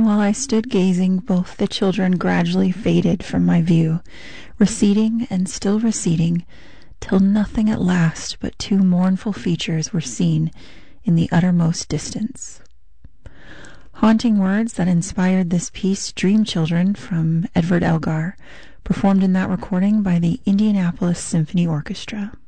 And while I stood gazing, both the children gradually faded from my view, receding and still receding, till nothing at last but two mournful features were seen in the uttermost distance. Haunting words that inspired this piece, Dream Children, from Edward Elgar, performed in that recording by the Indianapolis Symphony Orchestra.